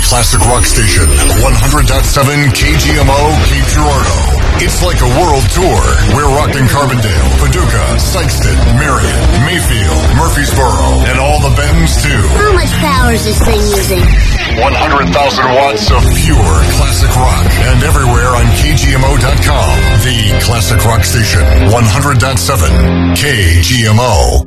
classic rock station, 100.7 KGMO, Cape Girardeau. It's like a world tour. We're rocking Carbondale, Paducah, Sykeston, Marion, Mayfield, Murfreesboro, and all the Bends too. How much power is this thing using? 100,000 watts of pure classic rock. And everywhere on KGMO.com. The classic rock station, 100.7 KGMO.